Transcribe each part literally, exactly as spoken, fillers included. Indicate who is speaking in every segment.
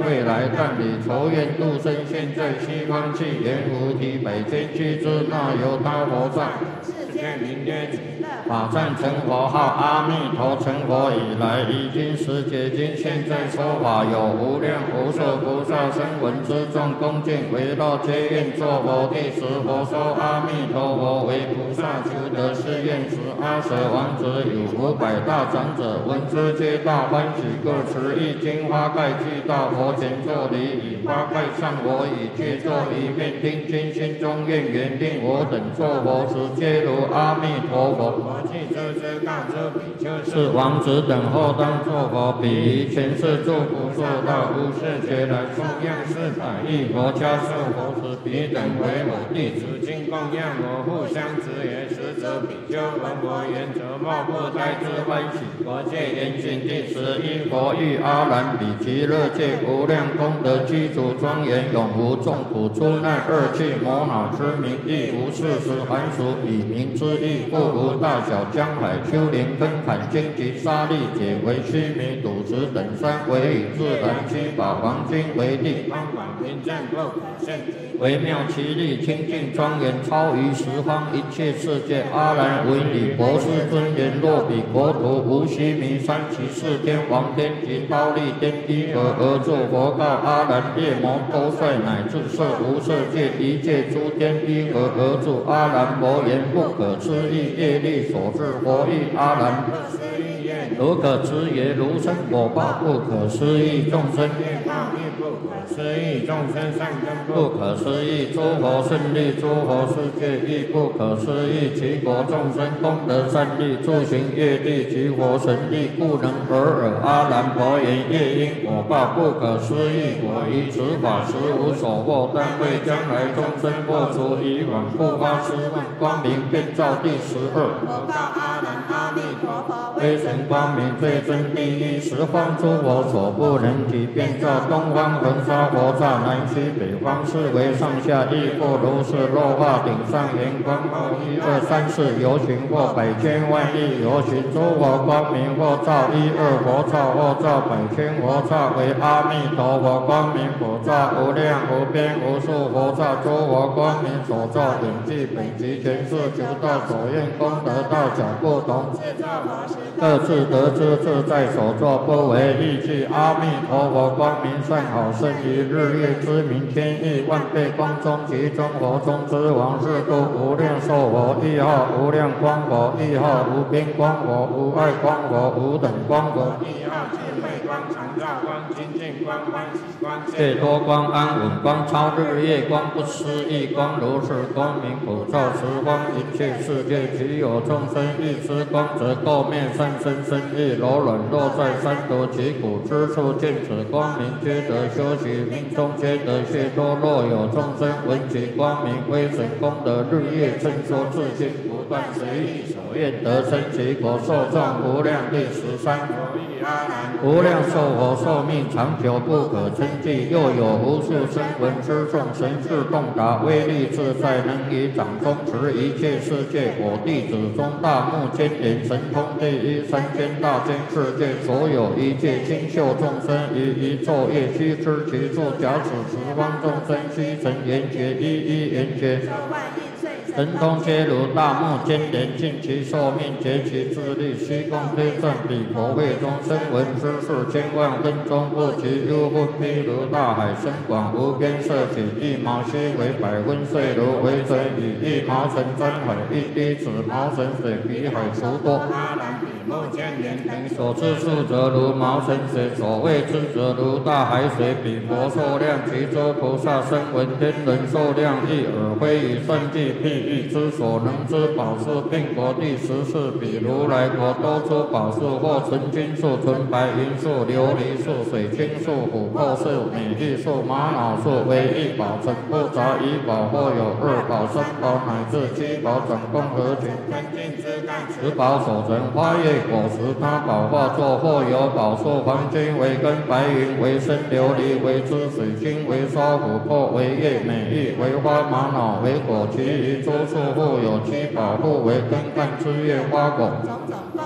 Speaker 1: 未来，但以仇怨度生，现在西方气，阎浮提百千俱胝，那由他佛刹。世间名曰极乐。法赞成佛号阿弥陀，成佛以来，已经十解经，现在说法有无量无数菩萨声闻之众恭敬围绕皆愿作佛。第十佛说阿弥陀佛为菩萨求得是愿时，阿舍王子有五百大长者闻之，皆大欢喜，各持一金花盖具到佛前作礼，以花盖上佛以具作一面听经，心中愿缘令我等作佛时，皆如阿弥陀佛。佛既知之，告知比丘是王子等后当作佛，彼于前世诸不受到无世劫来供养四百亿佛家受佛时，彼等为我弟子，今供养我互相执言，实则比丘闻佛言，则莫不胎之欢喜。佛戒严谨第十一，佛欲阿难比极乐界无量功德具足庄严，永无众苦诸难恶趣魔恼之名，亦无事实凡俗以名之意，故无大小江海丘陵根坎荆棘沙砾解为须弥赌石等山，为以自然七宝黄金为地，方广平正不可胜极，微妙其力清净庄严，超于十方一切世界。阿难闻彼博士尊言，若彼国土无须弥山，其四天王天及忉利天依而而作佛告阿难，夜魔多帅乃至色无色界一切诸天依而而作。阿难佛言，不可思议业力所致。佛欲阿难，如可知也，如生果报不可思议，众生业报亦不可思议，众生善根不可思议，诸佛胜利，诸佛世界亦不可思议，其国众生功德善利，诸行业力及佛神力，故能尔尔。阿难佛言，业因果报不可思议，我于此法实无所获，但为将来众生破除以往不发痴问，光明遍照第十二。佛告阿难，阿弥陀佛威神光明最真第一，十方诸佛所不能及，遍照东方恒沙佛刹，南西北方四维上下亦复如是。落化顶上圆光，后一二三四游行或百千万亿游行，诸佛光明或照一二佛刹，或照百千佛刹，为阿弥陀佛光明佛刹，无量无边无数佛刹，诸佛光明所照远近本及前世求道所愿功德大小不同，各自得知自在所作，不为意趣。阿弥陀佛光明善好，胜于日月之明，天亿万倍光中，其中佛中之王，是故无量寿佛亦号无量光佛，亦号无边光佛，无碍光佛，无等光佛，亦号智慧光、常照光、清净光、欢喜光、解脱光、安稳光、超日月光、不思议光，如是光明普照十方一切世界。其有众生欲知光，则垢面善身身意柔软，落在三途其苦之处，见此光明，皆得修习，命中皆得解脱。若有众生闻其光明威神功德，日夜称说自信，不断随意所愿得生其果，受众无量。第十三。无量寿佛寿命长久不可称计，又有无数声闻之众，神智洞达，威力自在，能以掌中持一切世界。我弟子中大目犍连神通第一，三千大千世界所有一切清秀众生，于一昼夜须知其处。假使十方众生须成圆觉，一一圆觉，神通皆如大目犍连，尽其寿命，竭其智力，虚空推算彼佛会中声闻之事，千万分钟不及。幽分譬如大海深广无边，色起一毛须为百分岁，如为水以一毛尘沾海，一滴子毛尘水比海除多。阿难比目犍连等所知数，则如毛尘水；所谓知则如大海水。彼佛寿量，其诸菩萨声闻天人寿量，亦尔非以算计譬喻之所能知宝树，并国第十四。比如来国多出宝树，或纯金树、纯白银树、琉璃树、水晶树、琥珀树、美玉树、玛瑙树，为一宝成不杂一宝，或有二宝、三宝乃至七宝，总共合群，分尽之干，十宝所成。花叶果实他宝化作，或有宝树，黄金为根，白云为身，琉璃为枝，水晶为梢，琥珀为叶，美玉为花，玛瑙为果。其余诸树互有七宝，互为根干枝叶花果，种种共成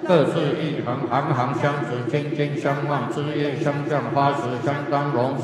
Speaker 1: 各自一行，行行相持，心心相望，枝叶相向，花时相当荣。